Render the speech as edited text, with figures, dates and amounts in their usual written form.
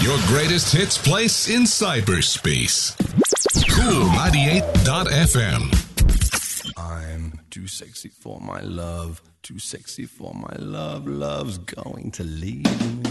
Your greatest hits place in cyberspace. Cool 98.fm. I'm too sexy for my love. Too sexy for my love. Love's going to leave me.